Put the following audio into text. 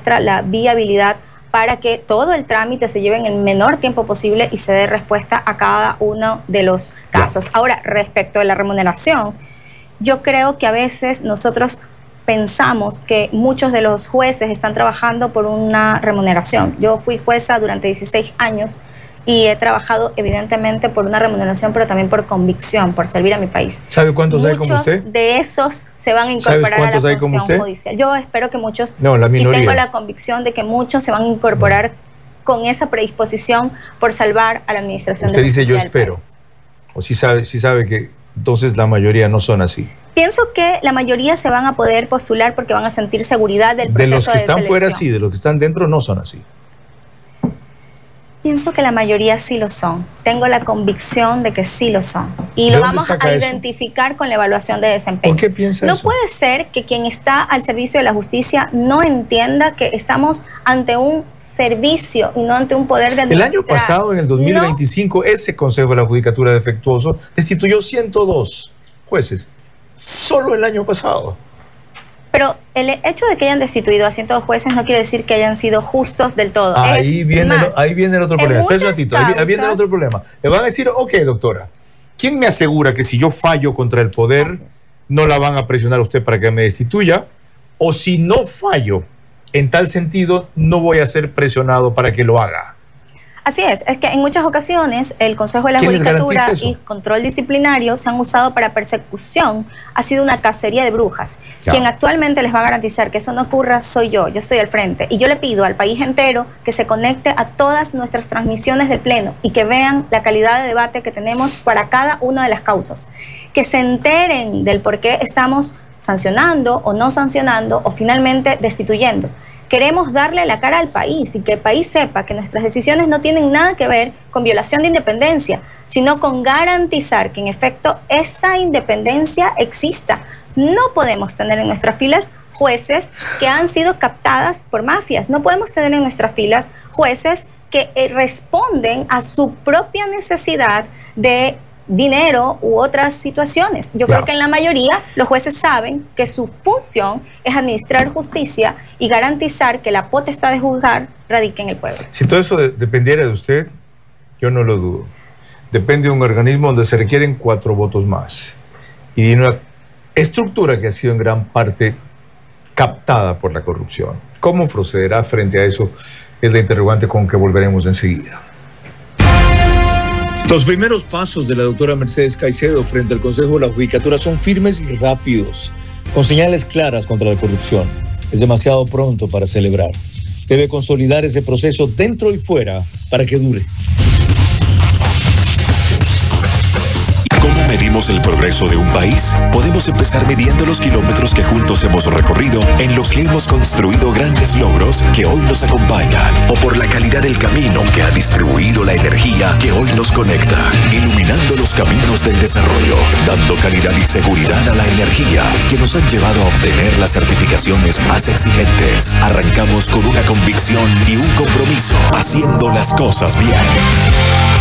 muestra la viabilidad para que todo el trámite se lleve en el menor tiempo posible y se dé respuesta a cada uno de los casos. Ahora, respecto de la remuneración, yo creo que a veces nosotros pensamos que muchos de los jueces están trabajando por una remuneración. Yo fui jueza durante 16 años y he trabajado evidentemente por una remuneración, pero también por convicción, por servir a mi país. ¿Sabe cuántos hay como usted? Muchos de esos se van a incorporar a la función judicial. Yo espero que muchos, la minoría. Y tengo la convicción de que muchos se van a incorporar con esa predisposición por salvar a la administración de justicia. Usted dice yo espero, o sí sabe que entonces la mayoría no son así. Pienso que la mayoría se van a poder postular porque van a sentir seguridad del proceso de los que están selección. fuera sí, de los que están dentro no son así. Pienso que la mayoría sí lo son. Tengo la convicción de que sí lo son. Y lo vamos a identificar con la evaluación de desempeño. ¿Por qué piensa eso? No puede ser que quien está al servicio de la justicia no entienda que estamos ante un servicio y no ante un poder de administrar. El año pasado, en el 2025, ese Consejo de la Judicatura Defectuoso destituyó 102 jueces. Solo el año pasado. Pero el hecho de que hayan destituido a 102 jueces no quiere decir que hayan sido justos del todo. Ahí viene el otro problema. Espera un ratito, ahí viene el otro problema. Le van a decir, ok, doctora, ¿quién me asegura que si yo fallo contra el poder, no la van a presionar a usted para que me destituya? O si no fallo, en tal sentido, no voy a ser presionado para que lo haga. Así es que en muchas ocasiones el Consejo de la Judicatura y control disciplinario se han usado para persecución. Ha sido una cacería de brujas. Quien actualmente les va a garantizar que eso no ocurra soy yo estoy al frente. Y yo le pido al país entero que se conecte a todas nuestras transmisiones del Pleno y que vean la calidad de debate que tenemos para cada una de las causas. Que se enteren del por qué estamos sancionando o no sancionando o finalmente destituyendo. Queremos darle la cara al país y que el país sepa que nuestras decisiones no tienen nada que ver con violación de independencia, sino con garantizar que en efecto esa independencia exista. No podemos tener en nuestras filas jueces que han sido captadas por mafias. No podemos tener en nuestras filas jueces que responden a su propia necesidad de dinero u otras situaciones. Yo creo que en la mayoría los jueces saben que su función es administrar justicia y garantizar que la potestad de juzgar radique en el pueblo. Si todo eso dependiera de usted, yo no lo dudo. Depende de un organismo donde se requieren 4 votos más y de una estructura que ha sido en gran parte captada por la corrupción. ¿Cómo procederá frente a eso? Es la interrogante con que volveremos enseguida. Los primeros pasos de la doctora Mercedes Caicedo frente al Consejo de la Judicatura son firmes y rápidos, con señales claras contra la corrupción. Es demasiado pronto para celebrar. Debe consolidar ese proceso dentro y fuera para que dure. ¿Cómo medimos el progreso de un país? Podemos empezar midiendo los kilómetros que juntos hemos recorrido, en los que hemos construido grandes logros que hoy nos acompañan, o por la calidad del camino que ha distribuido la energía que hoy nos conecta, iluminando los caminos del desarrollo, dando calidad y seguridad a la energía que nos han llevado a obtener las certificaciones más exigentes. Arrancamos con una convicción y un compromiso, haciendo las cosas bien.